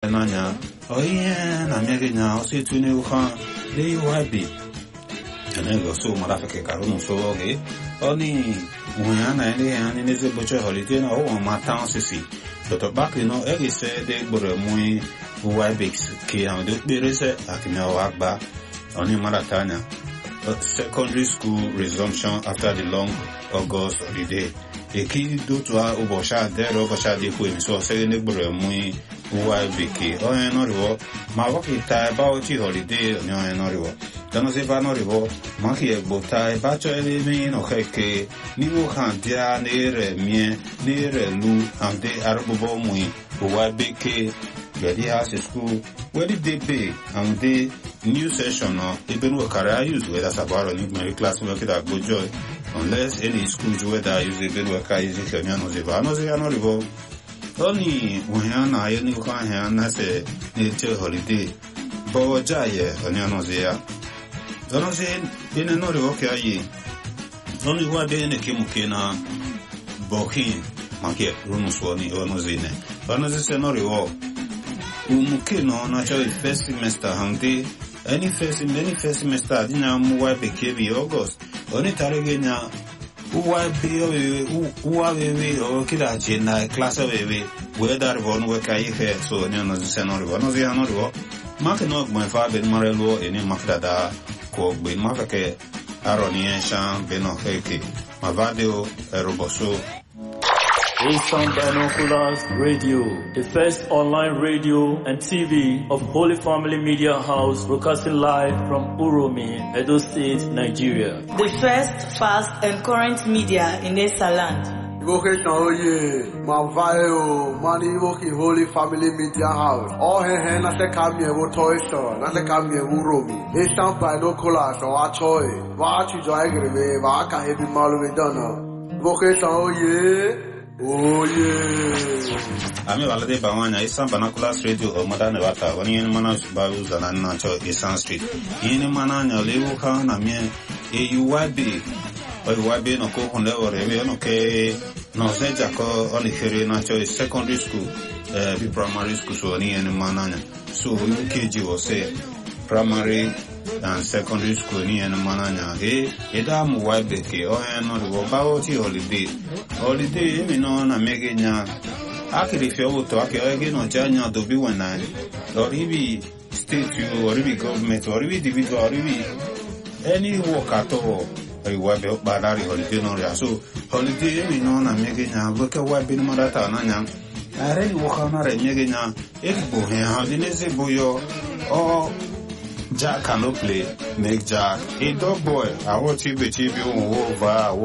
nanya oye na mege nya osi tuni uha le wabi ene go so mara fe ka ro so ge oni muana ene ani ne ze bocho holiday na o ma tan sisi to back no e se de gboro mu wabi ke am de berese akina wa gba oni mara tanya secondary school resumption after the long August holiday. Eki do to a obosha there obosha de ku so se ne gboro mu UIBK o en oriwo ma wo ki ta ba o ti holiday ni o en oriwo dono se ba no oriwo ma ki e gbo ta ba cho ele mi no keke ni wo kan dia ne re mie ne re lu ande arbobo mu UIBK Gedi House School where did they pay and the new session even work career use whether sabaro ni my class work that go joy unless any schools whether use even work use kenya no ze no rivo only when na ye ni kan he na se ni che holiday bo jaye oni no ze ya dono ze ene no rivo ke ayi only wa be ne kimuke na bokin make runu so ni ono ze ne ono ze se no rivo umuke no na cho first semester hamdi any first semester dina mu wa bekebi August oni tarege nya uwa be o kila jena class we dar bon we kai he so ni no se no ro no ze no ro ma ke no mo fa be marelo eni makdada ko be ma fa ke aroni shan be no heke ma vadeo roboso Eastern Binoculars Radio, the first online radio and TV of Holy Family Media House, broadcasting live from Uromi, Edo State, Nigeria. The first, fast and current media in Esaland. Vocation oye, Mavayo, Mani Woki Holy Family Media House. All he na se kamye wo toy store, na se kamye Uromi. Eastern Binoculars o achoy, wa achu jo agrebe, wa aka hebi malu we dono. Vocation oye. Oh yeah. Ami walade bawanya Eastern Binoculars Radio o madane wata wani yeni mana subaru zanana cho Eastern Street. Yeni mana nyalewu ka na mie UIB. UIB no ko honde orewe no ke no seja ko oni khere na cho secondary school bi primary school so ni yeni mana nya. So UKG o se primary and secondary school ni en mananya eda mu wabeke o en no go bawo ti holiday mi no na megenya akiri fi owo to ake ege no janya do bi wona oribi state you oribi government oribi individual oribi any work at all wabe badari holiday no ya so holiday mi no na megenya boke wabe no marata nanya are ni work na re megenya egbo he ha dinese boyo o Jack cannot play, make Jack a dog boy. I want to be chibi over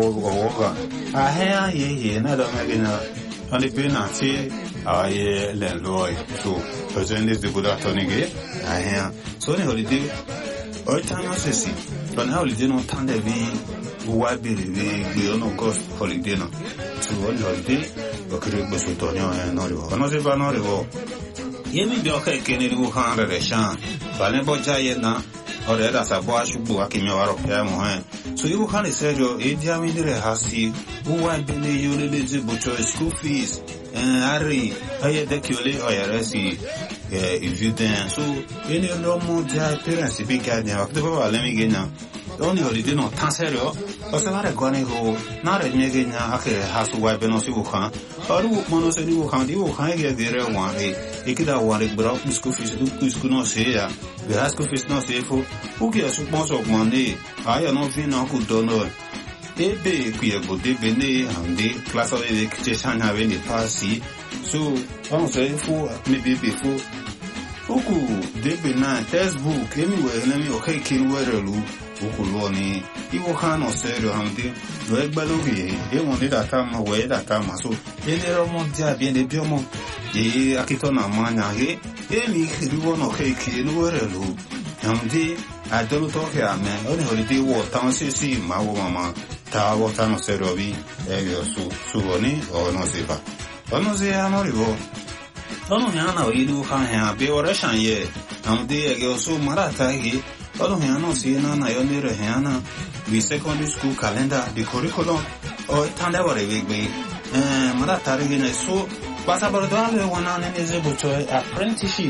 I hear ye another magina on the penalty. I Lloyd. So, present is the good attorney. I hear so any holiday or time sissy. But now you don't turn the why be the no cost holiday. So, one holiday, okay, but with Tonio and Norivo. Another Norivo. Yemi be okay, Kenny Wuhan Reshan. Balebo Jayena or the other Saboa Shubu Akimaro Piamo. So you can say your Idiamini Hasi, who I believe you live butcher school fees and Ari, I decule or Resi if you then. So any no more parents to be guiding of the let me get now. Only holiday no Tanserio, or Savara Gonigo, not a Megina has to wipe and also Wuhan, or Monos and Wuhan, you will get the real one. He could have wanted broke school fees to no say. The school fees not safe. Who gets most of money? I am not feeling good donor. They be queer, but they be and the class of the kitchen having the passy. So, I'm saying for maybe before. Uku, they be not textbook anywhere, let me okay, kill where Ukuloni, Iwohan or Serio Hamdi, Red Balugi, they wanted that time away that time. So, they never want to be in the Biomo. The Akitona Mana, any one of cake in Werelu. Hamdi, I don't talk here, man. Only holiday war, town see my woman, Tower Tano Serobi, Egg Suoni or Nosiva. Onozia Norivo. Tonomiana, you do can be or Russian ye. Hamdi, I so Marata. Olohiano Siena Naomi Rehiana, the secondary school calendar, the curriculum, or Tandawari Wigby, Maratarigin so, but about one is able to apprenticeship,